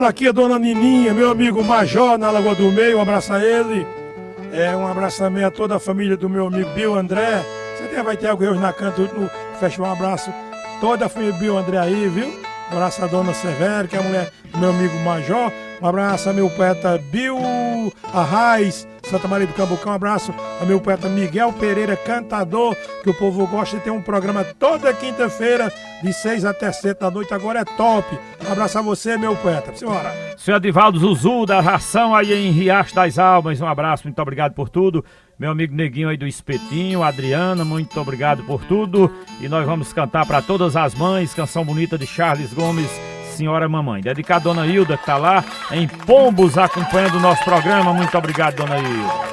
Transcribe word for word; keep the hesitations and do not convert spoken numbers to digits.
Aqui a dona Nininha, meu amigo Major na Lagoa do Meio, um abraço a ele. É, um abraço também a toda a família do meu amigo Bill André. Você até vai ter algo hoje na canto no festival. Um abraço toda a família Bill André aí, viu? Um abraço a dona Severo, que é a mulher do meu amigo Major. Um abraço a meu poeta Bill Arraes, Santa Maria do Cambucão. Um abraço a meu poeta Miguel Pereira, cantador, que o povo gosta de ter um programa toda quinta-feira, de seis até sete da noite. Agora é top. Um abraço a você, meu poeta. Senhora. Senhor Edivaldo Zuzu, da Ração aí em Riacho das Almas. Um abraço, muito obrigado por tudo. Meu amigo Neguinho aí do Espetinho, Adriana, muito obrigado por tudo. E nós vamos cantar para todas as mães, canção bonita de Charles Gomes, Senhora Mamãe. Dedicado a Dona Hilda, que tá lá em Pombos acompanhando o nosso programa. Muito obrigado, Dona Hilda.